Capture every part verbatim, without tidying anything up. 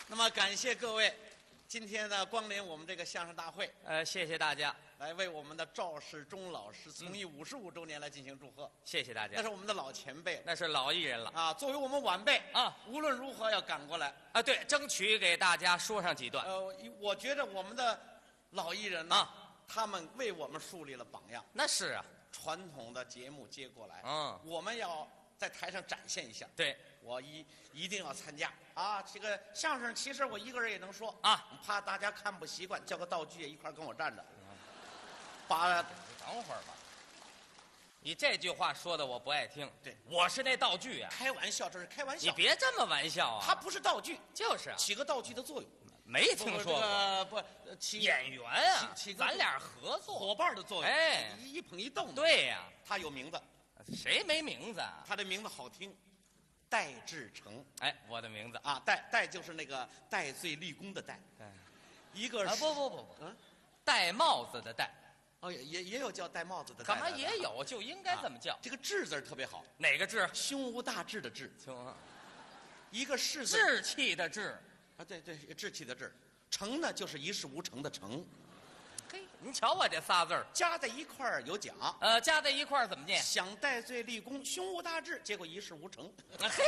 那么感谢各位今天呢光临我们这个相声大会， 呃，谢谢大家， 来为我们的赵世忠老师从艺五十五周年来进行祝贺。 谢谢大家。 那是我们的老前辈了那是老艺人了啊，作为我们晚辈啊， 无论如何要赶过来啊。对，争取给大家说上几段。 呃，我觉得我们的老艺人呢， 啊， 他们为我们树立了榜样。 那是啊， 传统的节目接过来， 嗯， 我们要在台上展现一下。 对， 我一一定要参加啊！这个相声其实我一个人也能说啊， 怕大家看不习惯，叫个道具也一块跟我站着。把， 等会儿吧，你这句话说的我不爱听。 对， 我是那道具啊， 开玩笑，这是开玩笑。 你别这么玩笑啊！ 它不是道具， 就是啊， 起个道具的作用。 没听说过。 不，不起演员啊， 起起咱俩合作伙伴的作用。 哎， 一捧一逗。 对呀， 他有名字， 谁没名字啊？ 他的名字好听，戴志诚。 哎，我的名字啊，戴戴就是那个戴罪立功的戴。 哎， 一个啊不不不不， 嗯， 戴帽子的戴。 哦，也也也有叫戴帽子的戴。 干嘛也有？就应该这么叫。 这个志字特别好。 哪个志？ 胸无大志的志。 行啊， 一个士字。 志气的志。 啊，对对，志气的志。诚呢，就是一事无成的成。 嘿，您瞧我这仨字儿加在一块儿有奖。 呃，加在一块儿怎么念？ 想戴罪立功，胸无大志，结果一事无成。 啊、嘿，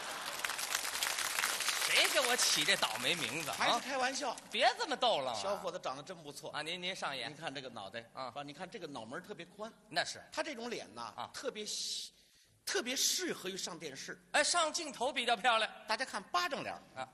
谁给我起这倒霉名字？ 还是开玩笑，啊、 别这么逗了。 小伙子长得真不错啊！您您上眼， 您看这个脑袋啊，你看这个脑门特别宽。 那是他这种脸呐啊，特别特别适合于上电视。 哎，上镜头比较漂亮。 大家看巴掌脸啊。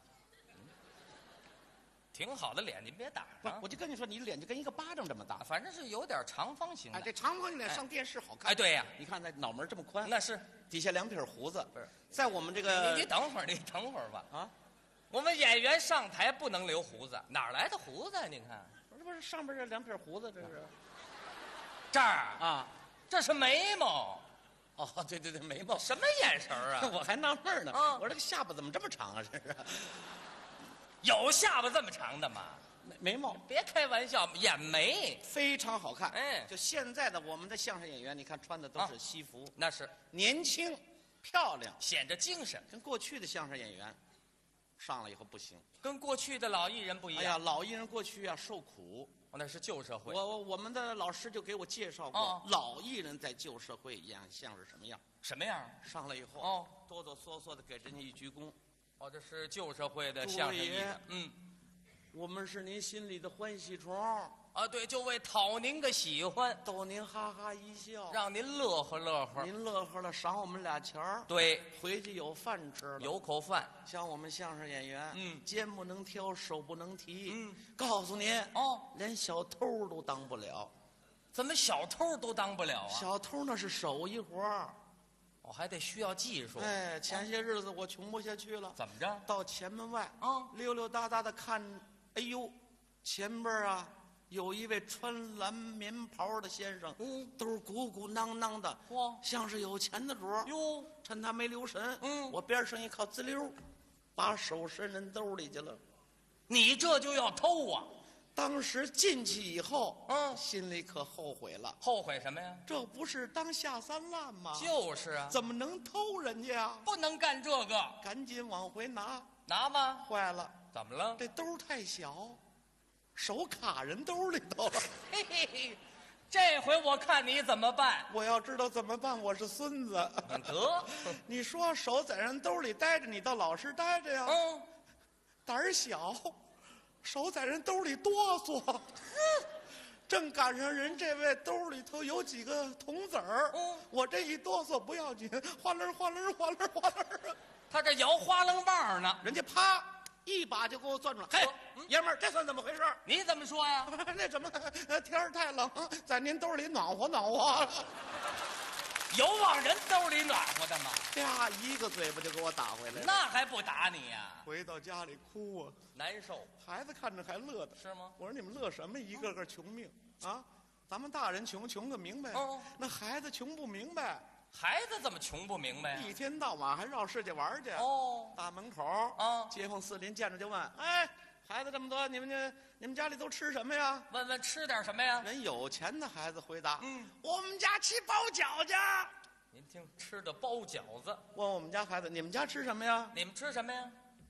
挺好的脸，您别打不，我就跟你说，你脸就跟一个巴掌这么大， 反正是有点长方形的。 哎，这长方形脸上电视好看。 哎，对呀， 你看那脑门这么宽， 那是底下两撇胡子。 不是， 在我们这个， 你你等会儿，你等会儿吧。 啊， 我们演员上台不能留胡子，哪儿来的胡子啊？您看， 不是不是，上边这两撇胡子，这是这儿啊， 这是眉毛。 哦，对对对，眉毛。 什么眼神啊？ 我还纳闷呢， 啊， 我这个下巴怎么这么长啊？这是有下巴这么长的吗？ 眉毛， 别开玩笑，眼眉非常好看。 哎， 就现在的我们的相声演员，你看穿的都是西服， 啊、那是年轻漂亮， 显着精神。 跟过去的相声演员上了以后不行， 跟过去的老艺人不一样。 哎呀，老艺人过去啊受苦， 哦，那是旧社会。 我我们的老师就给我介绍过， 哦、 老艺人在旧社会演像是什么样？ 什么样？ 上来以后， 哦， 哆哆嗦嗦的给人家一鞠躬。 哦，这是旧社会的相声艺人。嗯。 我们是您心里的欢喜虫啊，对，就为讨您个喜欢， 逗您哈哈一笑， 让您乐呵乐呵。 您乐呵了，赏我们俩钱儿。 对， 回去有饭吃了， 有口饭。 像我们相声演员， 嗯， 肩不能挑，手不能提。 嗯， 告诉您哦， 连小偷都当不了。 怎么小偷都当不了啊？ 小偷那是手艺活儿， 我、哦、还得需要技术。 哎，前些日子我穷不下去了， 怎么着？ 到前门外啊、 哦，溜溜达达的看。哎呦，前边啊有一位穿蓝棉袍的先生， 嗯， 都是鼓鼓囊囊的， 哇， 像是有钱的主儿。 哟， 趁他没留神， 嗯， 我边上一靠滋溜，把手伸人兜里去了。 你这就要偷啊！ 当时进去以后， 嗯， 心里可后悔了。 后悔什么呀？ 这不是当下三滥吗？ 就是啊， 怎么能偷人家呀？ 不能干这个， 赶紧往回拿。 拿吗？ 坏了。 怎么了？ 这兜太小，手卡人兜里头了。 嘿嘿嘿，这回我看你怎么办？ 我要知道怎么办，我是孙子。 得， 你说手在人兜里待着，你倒老实待着呀。 嗯， 胆儿小，手在人兜里哆嗦。正赶上人这位兜里头有几个铜子儿， 嗯， 我这一哆嗦不要紧，哗楞哗楞哗楞哗楞。 他这摇花楞棒呢， 人家啪一把就给我攥住了。嘿，嗯、爷们儿，这算怎么回事？ 你怎么说呀？ 那怎么天儿太冷，在您兜里暖和暖和。 有往人兜里暖和的吗？ 啪，一个嘴巴就给我打回来了。 那还不打你呀？ 回到家里哭啊， 难受。 孩子看着还乐的。 是吗？ 我说你们乐什么？一个个穷命啊！咱们大人穷，穷个明白。 哦， 那孩子穷不明白。 孩子怎么穷不明白呀？ 一天到晚还绕世界玩去。 哦， 大门口啊， 街坊四邻见着就问：“哎，孩子这么多，你们这你们家里都吃什么呀？” 问问吃点什么呀？ 人有钱的孩子回答：“ 嗯， 我们家吃包饺子。” 您听，吃的包饺子。 问我们家孩子：“你们家吃什么呀？” 你们吃什么呀？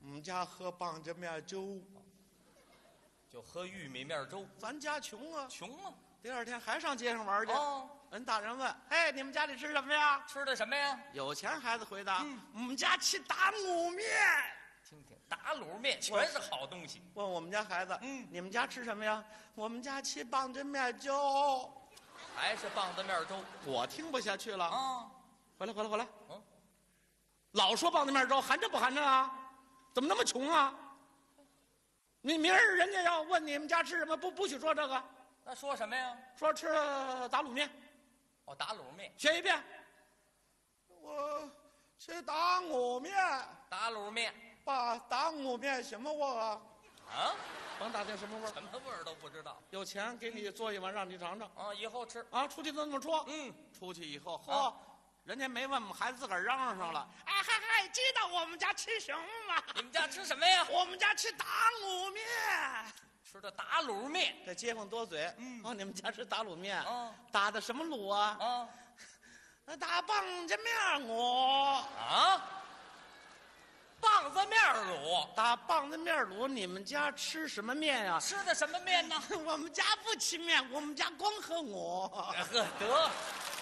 我们家喝棒子面粥， 就喝玉米面粥。 咱家穷啊， 穷啊！ 第二天还上街上玩去。 哦， 人大人问：“哎，你们家里吃什么呀吃的什么呀？” 有钱孩子回答：“ 嗯我们家吃打卤面。” 听听，打卤面全是好东西。 问我们家孩子：“ 嗯你们家吃什么呀？”我们家吃棒子面粥。 还是棒子面粥我听不下去了。 啊！ 回来，回来，回来。 嗯， 老说棒子面粥，含着不含着啊？怎么那么穷啊？你明儿人家要问你们家吃什么，不不许说这个， 那说什么呀？ 说吃打卤面。 哦，打卤面。 学一遍。我吃打卤面。 打卤面爸，打卤面什么味儿啊？ 啊？ 甭打听什么味儿， 什么味儿都不知道有钱给你做一碗让你尝尝啊！以后吃。 啊！出去都这么说。 嗯， 出去以后，嚯、 啊人家没问，我们孩子自个儿嚷嚷上了。哎嗨嗨，知道我们家吃什么吗？ 你们家吃什么呀？ 我们家吃打卤面。 吃的打卤面。 这街坊多嘴。 嗯哦，你们家吃打卤面。 啊打的什么卤啊？ 啊打棒子面卤。 啊！棒子面卤。 打棒子面卤，你们家吃什么面呀、 吃的什么面呢？ 我们家不吃面，我们家光喝我。 呵，得。